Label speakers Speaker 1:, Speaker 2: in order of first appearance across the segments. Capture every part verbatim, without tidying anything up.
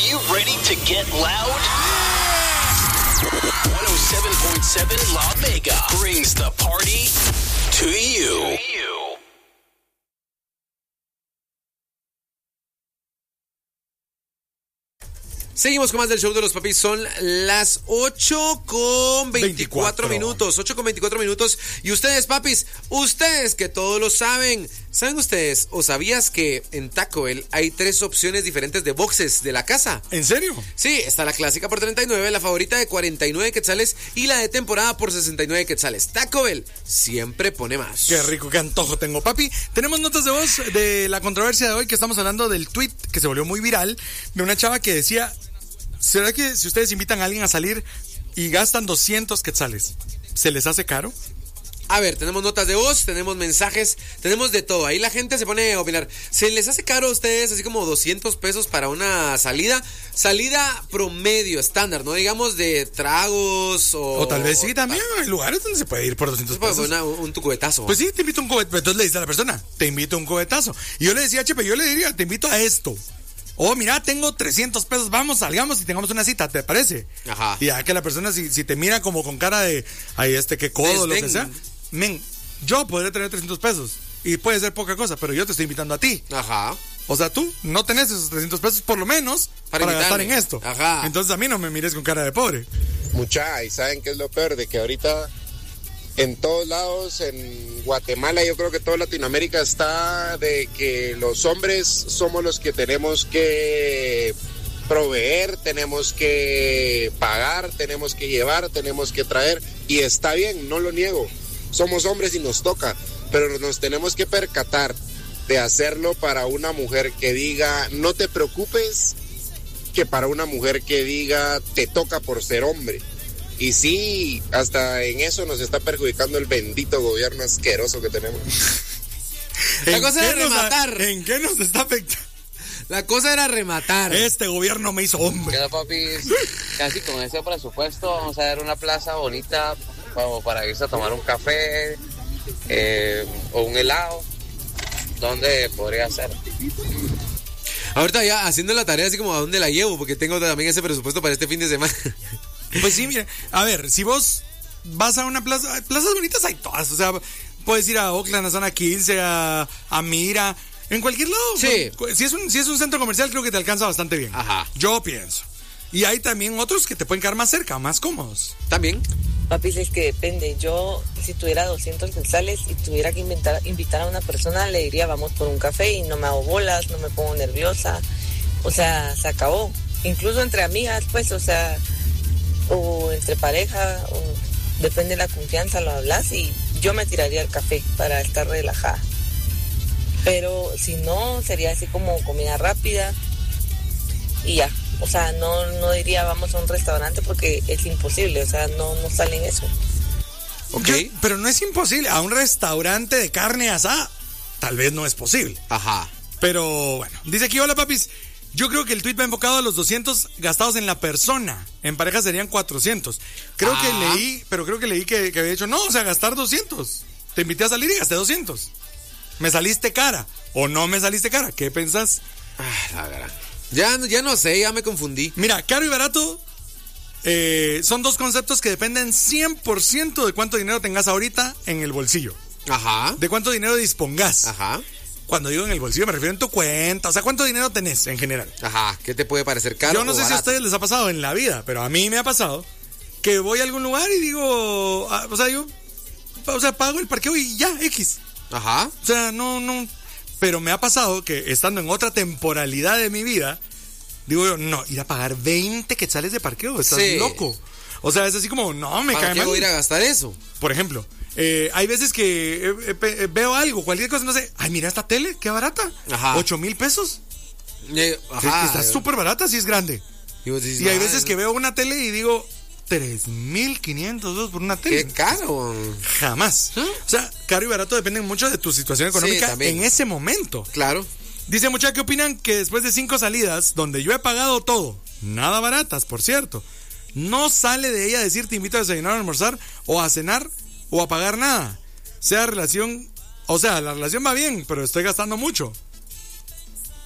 Speaker 1: you ready to get loud? one oh seven point seven La Vega brings the party to you.
Speaker 2: Seguimos con más del show de los papis. Son las ocho con veinticuatro minutos. ocho con veinticuatro minutos. Y ustedes, papis, ustedes que todos lo saben. ¿Saben ustedes o sabías que en Taco Bell hay tres opciones diferentes de boxes de la casa?
Speaker 3: ¿En serio?
Speaker 2: Sí, está la clásica por treinta y nueve, la favorita de cuarenta y nueve quetzales y la de temporada por sesenta y nueve quetzales. Taco Bell siempre pone más.
Speaker 3: Qué rico, qué antojo tengo, papi. Tenemos notas de voz de la controversia de hoy, que estamos hablando del tweet que se volvió muy viral de una chava que decía: ¿será que si ustedes invitan a alguien a salir y gastan doscientos quetzales, se les hace caro?
Speaker 2: A ver, tenemos notas de voz, tenemos mensajes, tenemos de todo. Ahí la gente se pone a opinar. ¿Se les hace caro a ustedes así como doscientos pesos para una salida? Salida promedio, estándar, no digamos de tragos o...
Speaker 3: O tal vez sí, también hay lugares donde se puede ir por doscientos pesos.
Speaker 2: Una, un tu cubetazo.
Speaker 3: Pues sí, te invito a un cubetazo. Entonces le dice a la persona, te invito a un cubetazo. Y yo le decía, Chepe, yo le diría, te invito a esto. Oh, mira, tengo trescientos pesos, vamos, salgamos y tengamos una cita, ¿te parece?
Speaker 2: Ajá.
Speaker 3: Y ya que la persona, si, si te mira como con cara de, ay, este, que codo, lo que sea, men, yo podría tener trescientos pesos y puede ser poca cosa, pero yo te estoy invitando a ti.
Speaker 2: Ajá.
Speaker 3: O sea, tú no tenés esos trescientos pesos por lo menos para, para gastar en esto.
Speaker 2: Ajá.
Speaker 3: Entonces a mí no me mires con cara de pobre.
Speaker 4: Mucha, y ¿saben qué es lo peor? De que ahorita en todos lados, en Guatemala, yo creo que toda Latinoamérica está de que los hombres somos los que tenemos que proveer, tenemos que pagar, tenemos que llevar, tenemos que traer, y está bien, no lo niego, somos hombres y nos toca, pero nos tenemos que percatar de hacerlo para una mujer que diga, no te preocupes, que para una mujer que diga, te toca por ser hombre. Y sí, hasta en eso nos está perjudicando el bendito gobierno asqueroso que tenemos.
Speaker 2: La cosa era rematar.
Speaker 3: ¿En qué nos está afectando?
Speaker 2: La cosa era rematar.
Speaker 3: Este gobierno me hizo hombre.
Speaker 5: Ya, papi, casi con ese presupuesto vamos a ver una plaza bonita para irse a tomar un café eh, o un helado. ¿Dónde podría ser?
Speaker 2: Ahorita ya haciendo la tarea así como a dónde la llevo, porque tengo también ese presupuesto para este fin de semana.
Speaker 3: Pues sí, mira, a ver, si vos vas a una plaza, plazas bonitas hay todas, o sea, puedes ir a Oakland, a Zona quince, a, a Mira, en cualquier lado.
Speaker 2: Sí.
Speaker 3: Si es un, si es un centro comercial, creo que te alcanza bastante bien.
Speaker 2: Ajá.
Speaker 3: Yo pienso. Y hay también otros que te pueden quedar más cerca, más cómodos.
Speaker 2: También.
Speaker 6: Papi, es que depende. Yo, si tuviera doscientos quetzales y tuviera que inventar, invitar a una persona, le diría, vamos por un café y no me hago bolas, no me pongo nerviosa. O sea, se acabó. Incluso entre amigas, pues, o sea, o entre pareja, o depende de la confianza, lo hablas y yo me tiraría al café para estar relajada. Pero si no, sería así como comida rápida y ya. O sea, no, no diría vamos a un restaurante porque es imposible, o sea, no, no sale en eso.
Speaker 3: Ok, yo, pero no es imposible. A un restaurante de carne asada, tal vez no es posible.
Speaker 2: Ajá.
Speaker 3: Pero bueno, dice aquí, hola papis, yo creo que el tweet va enfocado a los doscientos gastados en la persona. En pareja serían cuatrocientos. Creo ah. que leí, pero creo que leí que, que había dicho, no, o sea, gastar doscientos. Te invité a salir y gasté doscientos. ¿Me saliste cara o no me saliste cara? ¿Qué pensás?
Speaker 2: Ah, la verdad. Ya, ya no sé, ya me confundí.
Speaker 3: Mira, caro y barato eh, son dos conceptos que dependen cien por ciento de cuánto dinero tengas ahorita en el bolsillo.
Speaker 2: Ajá.
Speaker 3: De cuánto dinero dispongas.
Speaker 2: Ajá.
Speaker 3: Cuando digo en el bolsillo me refiero en tu cuenta. O sea, ¿cuánto dinero tenés en general?
Speaker 2: Ajá. ¿Qué te puede parecer caro?
Speaker 3: Yo no sé
Speaker 2: barato?
Speaker 3: Si a ustedes les ha pasado en la vida, pero a mí me ha pasado que voy a algún lugar y digo, ah, o sea, yo, o sea, pago el parqueo y ya, X.
Speaker 2: Ajá.
Speaker 3: O sea, no, no. Pero me ha pasado que estando en otra temporalidad de mi vida, digo yo, no, ir a pagar veinte quetzales de parqueo, estás sí. loco. O sea, es así como, no, me
Speaker 2: ¿Para
Speaker 3: cae
Speaker 2: qué
Speaker 3: mal.
Speaker 2: voy a ir a gastar eso?
Speaker 3: Por ejemplo, eh, hay veces que eh, eh, veo algo, cualquier cosa, no sé, ay, mira esta tele, qué barata.
Speaker 2: Ajá.
Speaker 3: Ocho mil pesos.
Speaker 2: Eh, ajá.
Speaker 3: Está súper barata, sí es grande. Y, dices, y hay veces no. que veo una tele y digo, tres mil quinientos dos por una tele.
Speaker 2: ¡Qué caro!
Speaker 3: Jamás. ¿Eh? O sea, caro y barato dependen mucho de tu situación económica sí, en ese momento.
Speaker 2: Claro.
Speaker 3: Dice, muchachos, ¿qué opinan? Que después de cinco salidas, donde yo he pagado todo, nada baratas, por cierto, no sale de ella decir te invito a desayunar, a almorzar, o a cenar, o a pagar nada. Sea relación, o sea, la relación va bien, pero estoy gastando mucho.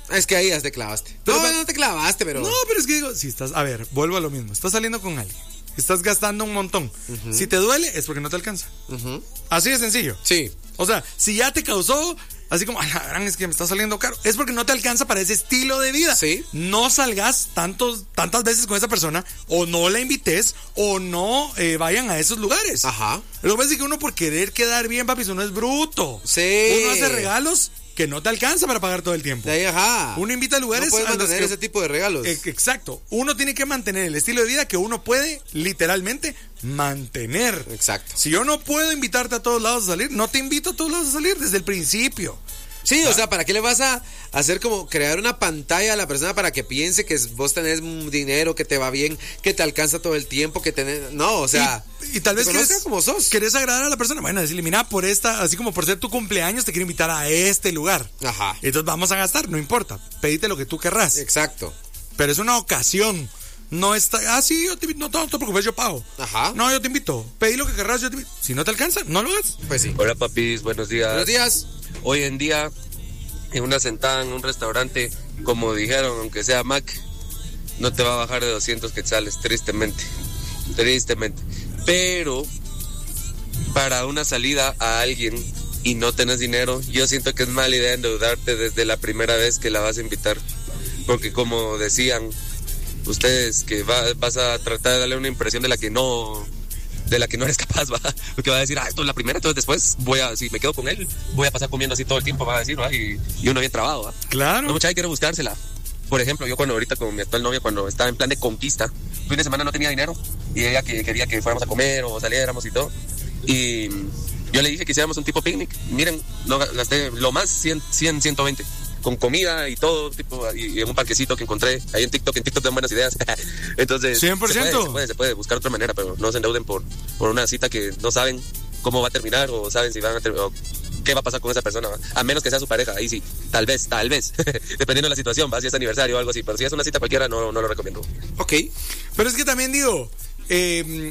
Speaker 2: Es que ahí ya te clavaste. Pero, no, no te clavaste, pero...
Speaker 3: No, pero es que digo, si estás, a ver, vuelvo a lo mismo. Estás saliendo con alguien, estás gastando un montón. Uh-huh. Si te duele, es porque no te alcanza. Uh-huh. Así de sencillo.
Speaker 2: Sí.
Speaker 3: O sea, si ya te causó, así como, ay, la gran es que me está saliendo caro, es porque no te alcanza para ese estilo de vida.
Speaker 2: Sí.
Speaker 3: No salgas tantos, tantas veces con esa persona, o no la invites, o no eh, vayan a esos lugares.
Speaker 2: Ajá.
Speaker 3: Lo que pasa es que uno por querer quedar bien, papi, uno es bruto.
Speaker 2: Sí.
Speaker 3: Uno hace regalos que no te alcanza para pagar todo el tiempo.
Speaker 2: De ahí, ajá.
Speaker 3: Uno invita a lugares.
Speaker 2: No puedes mantener
Speaker 3: que,
Speaker 2: ese tipo de regalos.
Speaker 3: Eh, exacto. Uno tiene que mantener el estilo de vida que uno puede literalmente mantener.
Speaker 2: Exacto.
Speaker 3: Si yo no puedo invitarte a todos lados a salir, no te invito a todos lados a salir desde el principio.
Speaker 2: Sí, ¿Ah? O sea, ¿para qué le vas a hacer como crear una pantalla a la persona para que piense que vos tenés dinero, que te va bien, que te alcanza todo el tiempo, que tenés... No, o sea...
Speaker 3: Y, y tal vez querés,
Speaker 2: como sos.
Speaker 3: querés agradar a la persona. Bueno, decirle, mira, por esta, así como por ser tu cumpleaños, te quiero invitar a este lugar.
Speaker 2: Ajá.
Speaker 3: Entonces vamos a gastar, no importa. Pedite lo que tú querrás.
Speaker 2: Exacto.
Speaker 3: Pero es una ocasión. No está, ah, sí, yo te invito, no, no te preocupes, yo pago.
Speaker 2: Ajá.
Speaker 3: No, yo te invito. Pedí lo que querrás, yo te invito. Si no te alcanza, no lo hagas.
Speaker 2: Pues sí.
Speaker 5: Hola, papis, buenos días.
Speaker 2: Buenos días.
Speaker 5: Hoy en día, en una sentada en un restaurante, como dijeron, aunque sea Mac, no te va a bajar de doscientos quetzales, tristemente. Tristemente. Pero, para una salida a alguien y no tenés dinero, yo siento que es mala idea endeudarte desde la primera vez que la vas a invitar. Porque como decían ustedes, que va, vas a tratar de darle una impresión de la que no... de la que no eres capaz, va, porque va a decir, ah, esto es la primera, entonces después voy a, si me quedo con él, voy a pasar comiendo así todo el tiempo, va a decir, ¿va? Y, y uno bien trabado, ¿va?
Speaker 3: Claro.
Speaker 5: No, mucha gente quiere buscársela. Por ejemplo, yo cuando ahorita con mi actual novia, cuando estaba en plan de conquista, fin de semana no tenía dinero, y ella que quería que fuéramos a comer o saliéramos y todo, y yo le dije que hiciéramos un tipo picnic. Miren, no gasté lo más cien, cien, ciento veinte. Con comida y todo, tipo, y, y en un parquecito que encontré ahí en TikTok. En TikTok dan buenas ideas. Entonces,
Speaker 3: cien por ciento.
Speaker 5: Se puede, se puede, se puede buscar otra manera, pero no se endeuden por, por una cita que no saben cómo va a terminar o saben si van a terminar, qué va a pasar con esa persona, ¿va? A menos que sea su pareja, ahí sí, tal vez, tal vez, dependiendo de la situación, ¿va? Si es aniversario o algo así, pero si es una cita cualquiera, no, no lo recomiendo.
Speaker 2: Ok.
Speaker 3: Pero es que también digo, eh,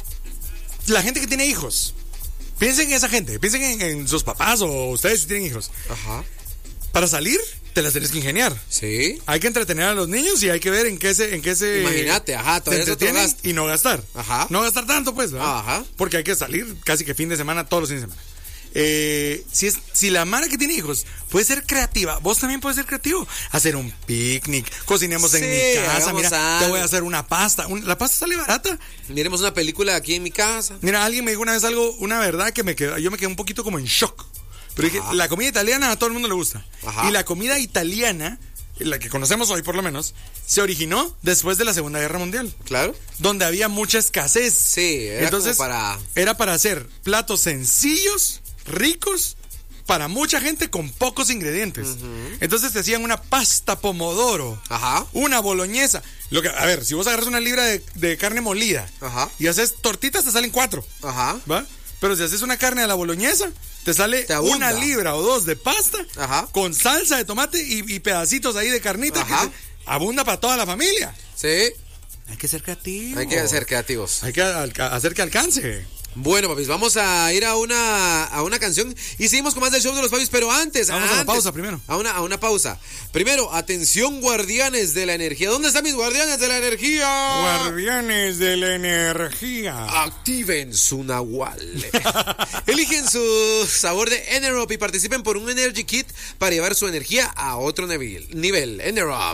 Speaker 3: la gente que tiene hijos, piensen en esa gente, piensen en, en sus papás o ustedes si tienen hijos.
Speaker 2: Ajá.
Speaker 3: Para salir, te las tienes que ingeniar.
Speaker 2: Sí.
Speaker 3: Hay que entretener a los niños y hay que ver en qué se... En qué se
Speaker 2: Imagínate, ajá, todo
Speaker 3: se
Speaker 2: eso
Speaker 3: entretienen y no gastar.
Speaker 2: Ajá.
Speaker 3: No gastar tanto, pues, ¿verdad?
Speaker 2: Ajá.
Speaker 3: Porque hay que salir casi que fin de semana, todos los fines de semana. Eh, si, es, si la mara que tiene hijos puede ser creativa, vos también puedes ser creativo. Hacer un picnic, cocinemos
Speaker 2: Sí,
Speaker 3: en mi casa. Mira,
Speaker 2: algo.
Speaker 3: te voy a hacer una pasta. Un, la pasta sale barata.
Speaker 2: Miremos una película aquí en mi casa.
Speaker 3: Mira, alguien me dijo una vez algo, una verdad que me quedó, yo me quedé un poquito como en shock. Pero dije, la comida italiana a todo el mundo le gusta.
Speaker 2: Ajá.
Speaker 3: Y la comida italiana, la que conocemos hoy por lo menos, se originó después de la Segunda Guerra Mundial.
Speaker 2: Claro.
Speaker 3: Donde había mucha escasez.
Speaker 2: Sí, era
Speaker 3: Entonces,
Speaker 2: como para...
Speaker 3: era para hacer platos sencillos, ricos, para mucha gente con pocos ingredientes. Uh-huh. Entonces te hacían una pasta pomodoro.
Speaker 2: Ajá.
Speaker 3: Una boloñesa. Lo que, a ver, si vos agarras una libra de, de carne molida.
Speaker 2: Ajá.
Speaker 3: Y haces tortitas, te salen cuatro.
Speaker 2: Ajá.
Speaker 3: ¿Va? Pero si haces una carne a la boloñesa, te sale
Speaker 2: te
Speaker 3: una libra o dos de pasta.
Speaker 2: Ajá.
Speaker 3: Con salsa de tomate y, y pedacitos ahí de carnita.
Speaker 2: Ajá.
Speaker 3: Que se, abunda para toda la familia.
Speaker 2: Sí.
Speaker 3: Hay que ser creativos.
Speaker 2: Hay que ser creativos.
Speaker 3: Hay que alca- hacer que alcance.
Speaker 2: Bueno, papis, vamos a ir a una a una canción y seguimos con más del show de los papis, pero antes,
Speaker 3: Vamos
Speaker 2: antes,
Speaker 3: a la pausa primero.
Speaker 2: A una, a una pausa. Primero, atención, guardianes de la energía. ¿Dónde están mis guardianes de la energía?
Speaker 3: Guardianes de la energía.
Speaker 2: Activen su nahual. Eligen su sabor de Enerop y participen por un Energy Kit para llevar su energía a otro nivel. Nivel, Enerop.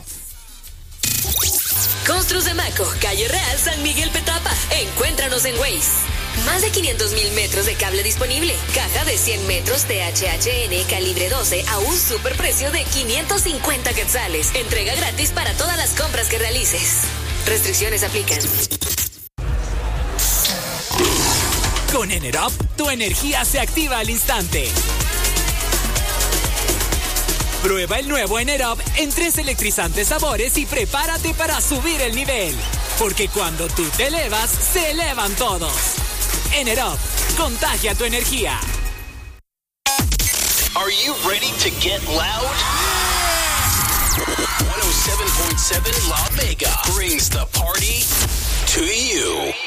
Speaker 7: Construs de Maco, Calle Real, San Miguel Petapa. Encuéntranos en Waze. Más de quinientos mil metros de cable disponible. Caja de cien metros T H H N calibre doce a un superprecio de quinientos cincuenta quetzales. Entrega gratis para todas las compras que realices. Restricciones aplican.
Speaker 8: Con Enerop, tu energía se activa al instante. Prueba el nuevo Enerop en tres electrizantes sabores y prepárate para subir el nivel. Porque cuando tú te elevas, se elevan todos. Enerop, contagia tu energía.
Speaker 1: Are you ready to get loud? one oh seven point seven La Mega brings the party to you.